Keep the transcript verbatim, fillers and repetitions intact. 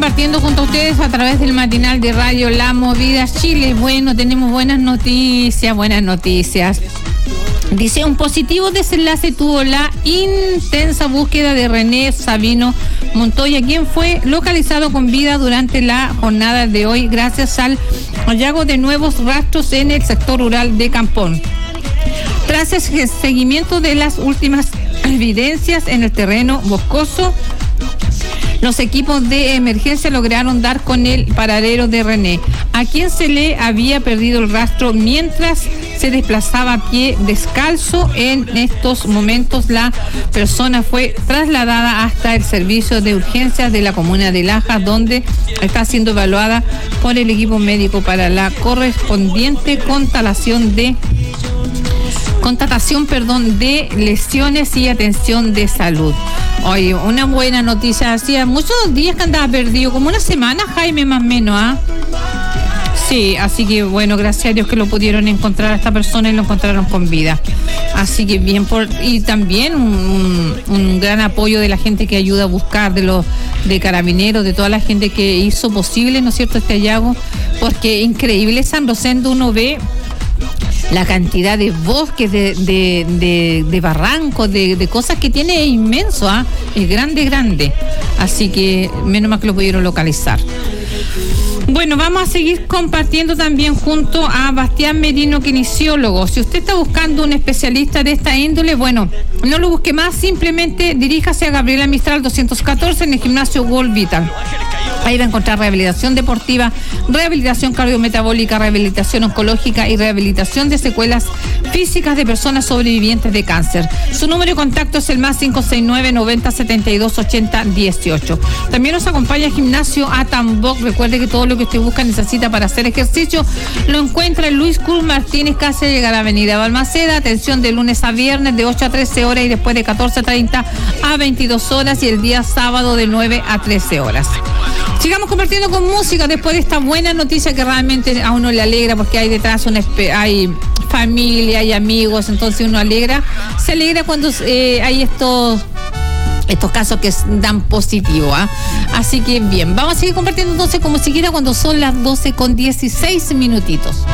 compartiendo junto a ustedes a través del matinal de Radio La Movida Chile. Bueno, tenemos buenas noticias, buenas noticias. Dice, un positivo desenlace tuvo la intensa búsqueda de René Sabino Montoya, quien fue localizado con vida durante la jornada de hoy gracias al hallazgo de nuevos rastros en el sector rural de Campón. Tras el seguimiento de las últimas evidencias en el terreno boscoso, los equipos de emergencia lograron dar con el paradero de René, a quien se le había perdido el rastro mientras se desplazaba a pie descalzo. En estos momentos la persona fue trasladada hasta el servicio de urgencias de la comuna de Lajas, donde está siendo evaluada por el equipo médico para la correspondiente constatación de Constatación, perdón, de lesiones y atención de salud. Oye, una buena noticia. Hacía muchos días que andaba perdido, como una semana, Jaime, más o menos, ¿ah? Sí, así que bueno, gracias a Dios que lo pudieron encontrar a esta persona y lo encontraron con vida. Así que bien, por y también un, un, un gran apoyo de la gente que ayuda a buscar, de los de carabineros, de toda la gente que hizo posible, ¿no es cierto?, este hallazgo, porque increíble. San Rosendo, uno ve la cantidad de bosques, de, de, de, de barrancos, de, de cosas que tiene, es inmenso, ¿ah? Es grande, grande. Así que menos mal que lo pudieron localizar. Bueno, vamos a seguir compartiendo también junto a Bastián Merino, kinesiólogo. Si usted está buscando un especialista de esta índole, bueno, no lo busque más, simplemente diríjase a Gabriela Mistral doscientos catorce en el gimnasio World Vital. Ahí va a encontrar rehabilitación deportiva, rehabilitación cardiometabólica, rehabilitación oncológica y rehabilitación de secuelas físicas de personas sobrevivientes de cáncer. Su número de contacto es el más cinco seis nueve, noventa, setenta y dos, ochenta, dieciocho. También nos acompaña el gimnasio Atambok. Recuerde que todo lo que usted busca, necesita para hacer ejercicio, lo encuentra en Luis Cruz Martínez, casi llega a la avenida Balmaceda. Atención de lunes a viernes de ocho a trece horas y después de catorce treinta a veintidós horas, y el día sábado de nueve a trece horas. Sigamos compartiendo con música después de esta buena noticia que realmente a uno le alegra, porque hay detrás una hay familia, hay amigos, entonces uno alegra, se alegra cuando eh, hay estos estos casos que dan positivo, ¿ah? Así que bien, vamos a seguir compartiendo entonces como siquiera cuando son las doce con dieciséis minutitos.